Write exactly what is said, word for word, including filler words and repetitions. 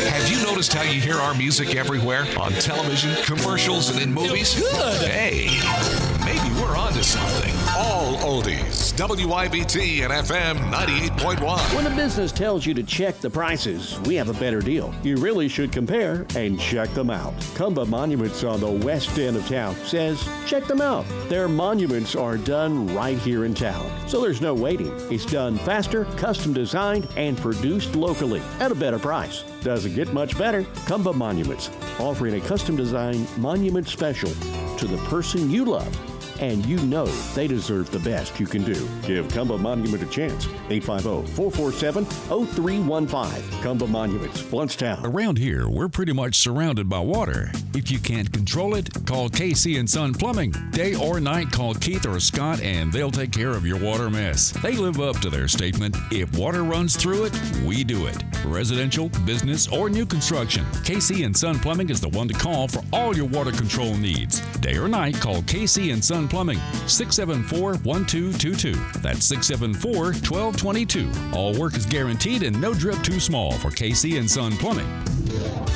Have you noticed how you hear our music everywhere? On television, commercials, and in movies? Good. Hey, maybe we're onto something. All oldies. W I B T and F M ninety-eight point one. When a business tells you to check the prices, we have a better deal. You really should compare and check them out. Cumba Monuments on the west end of town says, check them out. Their monuments are done right here in town, so there's no waiting. It's done faster, custom designed, and produced locally at a better price. Doesn't get much better. Cumba Monuments, offering a custom designed monument special to the person you love. And you know they deserve the best you can do. Give Cumba Monument a chance. eight five zero, four four seven, zero three one five. Cumba Monuments, Bluntstown. Around here, we're pretty much surrounded by water. If you can't control it, call K C and Son Plumbing. Day or night, call Keith or Scott and they'll take care of your water mess. They live up to their statement, if water runs through it, we do it. Residential, business, or new construction, K C and Son Plumbing is the one to call for all your water control needs. Day or night, call K C and Son Plumbing, six seven four, one two two two. That's six seven four, one two two two. All work is guaranteed and no drip too small for K C and Son Plumbing.